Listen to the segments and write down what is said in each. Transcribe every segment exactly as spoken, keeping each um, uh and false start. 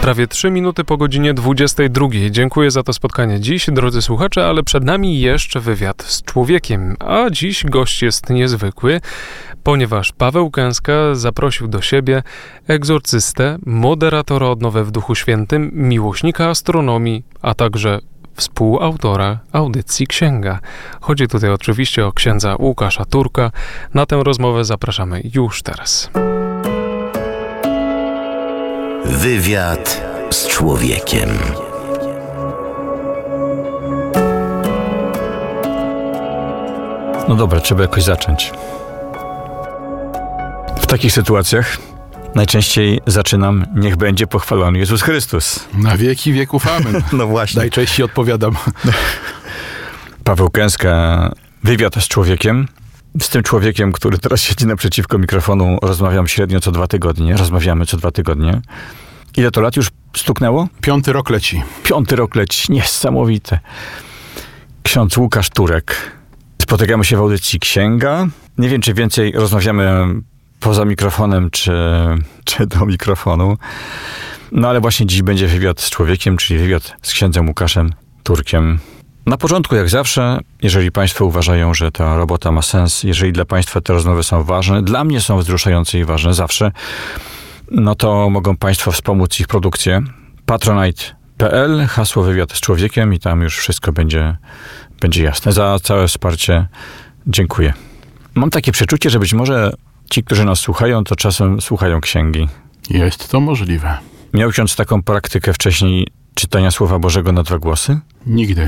Prawie trzy minuty po godzinie dwudziestej drugiej. Dziękuję za to spotkanie dziś, drodzy słuchacze, ale przed nami jeszcze wywiad z człowiekiem. A dziś gość jest niezwykły, ponieważ Paweł Kęska zaprosił do siebie egzorcystę, moderatora Odnowy w Duchu Świętym, miłośnika astronomii, a także współautora audycji Księga. Chodzi tutaj oczywiście o księdza Łukasza Turka. Na tę rozmowę zapraszamy już teraz. Wywiad z człowiekiem. No dobra, trzeba jakoś zacząć. W takich sytuacjach najczęściej zaczynam: niech będzie pochwalony Jezus Chrystus. Na wieki wieków amen. No właśnie. Najczęściej odpowiadam. Paweł Kęska, wywiad z człowiekiem. Z tym człowiekiem, który teraz siedzi naprzeciwko mikrofonu, rozmawiam średnio co dwa tygodnie. Rozmawiamy co dwa tygodnie. Ile to lat już stuknęło? Piąty rok leci. Piąty rok leci. Niesamowite. Ksiądz Łukasz Turek. Spotykamy się w audycji Księga. Nie wiem, czy więcej rozmawiamy poza mikrofonem, czy, czy do mikrofonu. No ale właśnie dziś będzie wywiad z człowiekiem, czyli wywiad z księdzem Łukaszem Turkiem. Na początku, jak zawsze, jeżeli państwo uważają, że ta robota ma sens, jeżeli dla państwa te rozmowy są ważne, dla mnie są wzruszające i ważne zawsze, no to mogą państwo wspomóc ich produkcję. patronite kropka p l, hasło wywiad z człowiekiem i tam już wszystko będzie, będzie jasne. Za całe wsparcie dziękuję. Mam takie przeczucie, że być może ci, którzy nas słuchają, to czasem słuchają księgi. Jest to możliwe. Miał ksiądz taką praktykę wcześniej czytania Słowa Bożego na dwa głosy? Nigdy.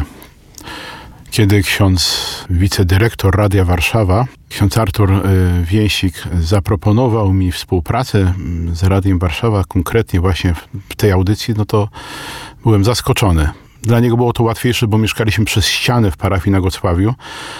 Kiedy ksiądz wicedyrektor Radia Warszawa, ksiądz Artur y, Więsik, zaproponował mi współpracę z Radiem Warszawa, konkretnie właśnie w tej audycji, no to byłem zaskoczony. Dla niego było to łatwiejsze, bo mieszkaliśmy przez ścianę w parafii na Gocławiu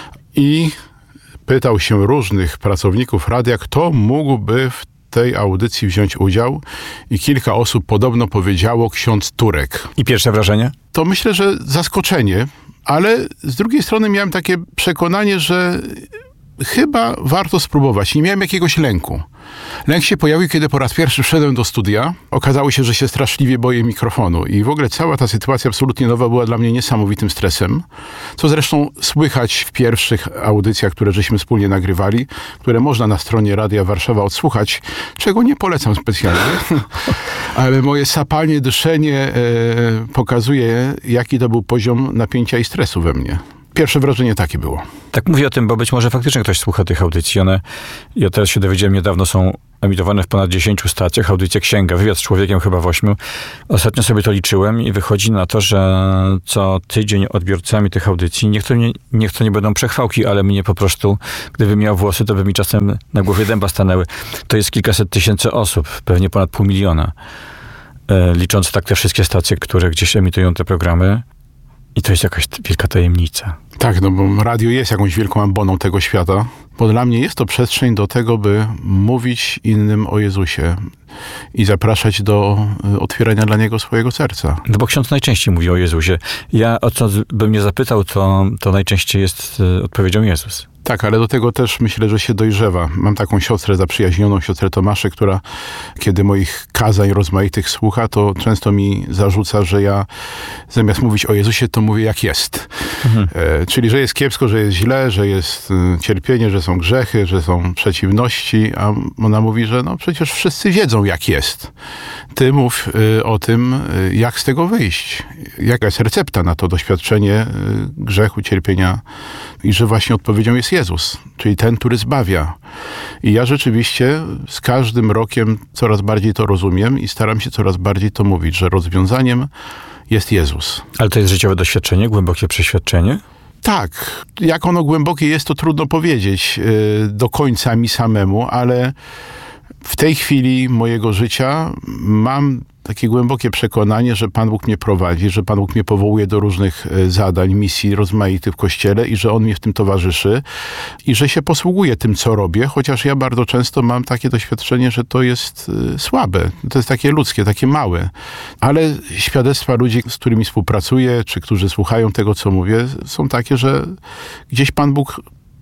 i pytał się różnych pracowników radia, kto mógłby w tej audycji wziąć udział, i kilka osób podobno powiedziało ksiądz Turek. I pierwsze wrażenie? To myślę, że zaskoczenie, ale z drugiej strony miałem takie przekonanie, że chyba warto spróbować. Nie miałem jakiegoś lęku. Lęk się pojawił, kiedy po raz pierwszy wszedłem do studia. Okazało się, że się straszliwie boję mikrofonu i w ogóle cała ta sytuacja absolutnie nowa była dla mnie niesamowitym stresem, co zresztą słychać w pierwszych audycjach, które żeśmy wspólnie nagrywali, które można na stronie Radia Warszawa odsłuchać, czego nie polecam specjalnie, ale moje sapanie, dyszenie e, pokazuje, jaki to był poziom napięcia i stresu we mnie. Pierwsze wrażenie takie było. Tak mówię o tym, bo być może faktycznie ktoś słucha tych audycji. One, ja teraz się dowiedziałem niedawno, są emitowane w ponad dziesięciu stacjach. Audycja Księga, wywiad z człowiekiem chyba w ośmiu. Ostatnio sobie to liczyłem i wychodzi na to, że co tydzień odbiorcami tych audycji, niech to nie, niech to nie będą przechwałki, ale mnie po prostu, gdybym miał włosy, to by mi czasem na głowie dęba stanęły. To jest kilkaset tysięcy osób, pewnie ponad pół miliona. E, licząc tak te wszystkie stacje, które gdzieś emitują te programy. I to jest jakaś wielka tajemnica. Tak, no bo radio jest jakąś wielką amboną tego świata, bo dla mnie jest to przestrzeń do tego, by mówić innym o Jezusie i zapraszać do otwierania dla Niego swojego serca. No bo ksiądz najczęściej mówi o Jezusie. Ja, o co bym nie zapytał, to, to najczęściej jest odpowiedzią Jezus. Tak, ale do tego też myślę, że się dojrzewa. Mam taką siostrę zaprzyjaźnioną, siostrę Tomaszę, która kiedy moich kazań rozmaitych słucha, to często mi zarzuca, że ja zamiast mówić o Jezusie, to mówię jak jest. Mhm. E, czyli, że jest kiepsko, że jest źle, że jest y, cierpienie, że są grzechy, że są przeciwności, a ona mówi, że no przecież wszyscy wiedzą jak jest. Ty mów y, o tym, y, jak z tego wyjść. Jaka jest recepta na to doświadczenie y, grzechu, cierpienia i że właśnie odpowiedzią jest Jezus, czyli ten, który zbawia. I ja rzeczywiście z każdym rokiem coraz bardziej to rozumiem i staram się coraz bardziej to mówić, że rozwiązaniem jest Jezus. Ale to jest życiowe doświadczenie, głębokie przeświadczenie? Tak. Jak ono głębokie jest, to trudno powiedzieć yy, do końca mi samemu, ale w tej chwili mojego życia mam takie głębokie przekonanie, że Pan Bóg mnie prowadzi, że Pan Bóg mnie powołuje do różnych zadań, misji rozmaitych w Kościele i że On mi w tym towarzyszy i że się posługuje tym, co robię, chociaż ja bardzo często mam takie doświadczenie, że to jest słabe, to jest takie ludzkie, takie małe. Ale świadectwa ludzi, z którymi współpracuję, czy którzy słuchają tego, co mówię, są takie, że gdzieś Pan Bóg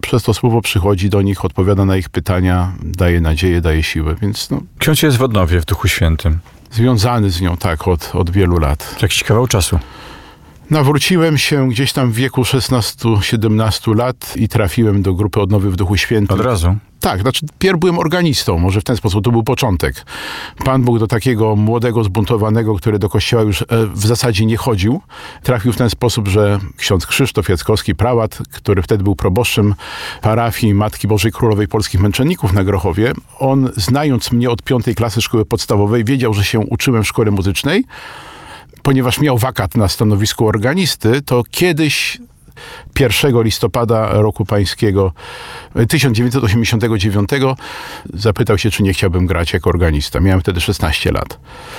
przez to słowo przychodzi do nich, odpowiada na ich pytania, daje nadzieję, daje siłę, więc no, Ksiądz jest w Odnowie, w Duchu Świętym. związany z nią tak od, od wielu lat. Jakiś kawał czasu. Nawróciłem się gdzieś tam w wieku szesnastu siedemnastu lat i trafiłem do grupy Odnowy w Duchu Świętym. Od razu? Tak, znaczy pierw byłem organistą, może w ten sposób, to był początek. Pan Bóg do takiego młodego, zbuntowanego, który do kościoła już e, w zasadzie nie chodził, trafił w ten sposób, że ksiądz Krzysztof Jackowski, prałat, który wtedy był proboszczem parafii Matki Bożej Królowej Polskich Męczenników na Grochowie, on, znając mnie od piątej klasy szkoły podstawowej, wiedział, że się uczyłem w szkole muzycznej, ponieważ miał wakat na stanowisku organisty, to kiedyś pierwszego listopada roku pańskiego tysiąc dziewięćset osiemdziesiątego dziewiątego zapytał się, czy nie chciałbym grać jako organista. Miałem wtedy szesnaście lat.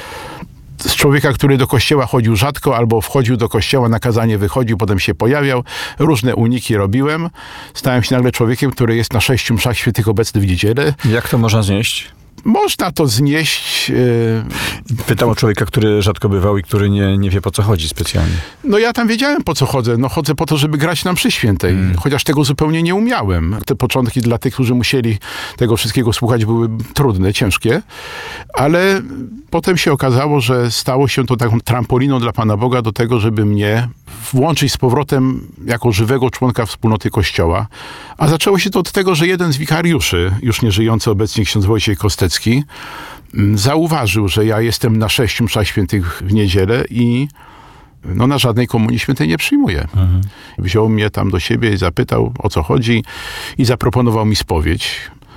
Z człowieka, który do kościoła chodził rzadko, albo wchodził do kościoła, na kazanie wychodził, potem się pojawiał. Różne uniki robiłem. Stałem się nagle człowiekiem, który jest na sześciu mszach świętych obecny w niedzielę. Jak to można znieść? Można to znieść. Yy... Pytam o człowieka, który rzadko bywał i który nie, nie wie, po co chodzi specjalnie. No ja tam wiedziałem, po co chodzę. No chodzę po to, żeby grać na mszy świętej. Mm. Chociaż tego zupełnie nie umiałem. Te początki dla tych, którzy musieli tego wszystkiego słuchać, były trudne, ciężkie. Ale potem się okazało, że stało się to taką trampoliną dla Pana Boga do tego, żeby mnie włączyć z powrotem jako żywego członka wspólnoty Kościoła. A zaczęło się to od tego, że jeden z wikariuszy, już nie żyjący obecnie ksiądz Wojciech Kostecki, zauważył, że ja jestem na sześciu mszach świętych w niedzielę i no, na żadnej komunii świętej nie przyjmuję. Mhm. Wziął mnie tam do siebie i zapytał, o co chodzi, i zaproponował mi spowiedź.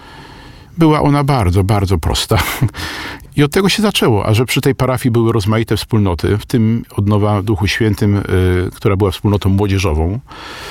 Była ona bardzo, bardzo prosta. I od tego się zaczęło, a że przy tej parafii były rozmaite wspólnoty, w tym Odnowa w Duchu Świętym, y, która była wspólnotą młodzieżową.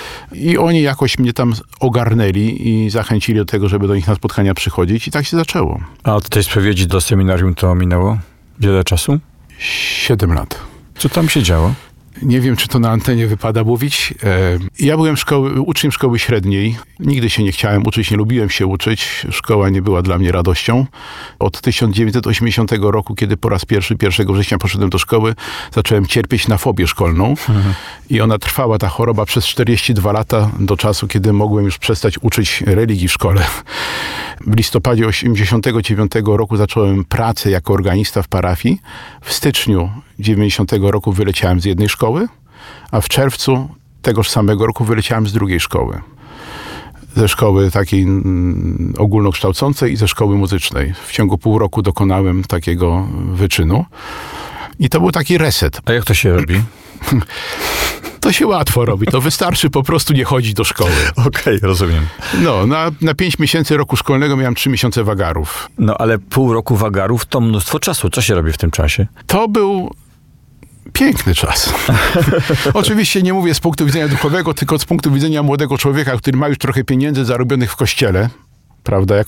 I oni jakoś mnie tam ogarnęli i zachęcili do tego, żeby do nich na spotkania przychodzić, i tak się zaczęło. A od tej spowiedzi do seminarium to minęło wiele czasu? Siedem lat. Co tam się działo? Nie wiem, czy to na antenie wypada mówić. Ja byłem szkoły, uczniem szkoły średniej. Nigdy się nie chciałem uczyć, nie lubiłem się uczyć. Szkoła nie była dla mnie radością. Od tysiąc dziewięćset osiemdziesiątego roku, kiedy po raz pierwszy, pierwszego września poszedłem do szkoły, zacząłem cierpieć na fobię szkolną. Mhm. I ona trwała, ta choroba, przez czterdzieści dwa lata, do czasu, kiedy mogłem już przestać uczyć religii w szkole. W listopadzie osiemdziesiątego dziewiątego roku zacząłem pracę jako organista w parafii. W styczniu dziewięćdziesiątego roku wyleciałem z jednej szkoły, a w czerwcu tegoż samego roku wyleciałem z drugiej szkoły. Ze szkoły takiej mm, ogólnokształcącej i ze szkoły muzycznej. W ciągu pół roku dokonałem takiego wyczynu. I to był taki reset. A jak to się robi? To się łatwo robi. To wystarczy po prostu nie chodzić do szkoły. Okej, okay, rozumiem. No, na, na pięć miesięcy roku szkolnego miałem trzy miesiące wagarów. No, ale pół roku wagarów to mnóstwo czasu. Co się robi w tym czasie? To był piękny czas. Oczywiście nie mówię z punktu widzenia duchowego, tylko z punktu widzenia młodego człowieka, który ma już trochę pieniędzy zarobionych w kościele, prawda,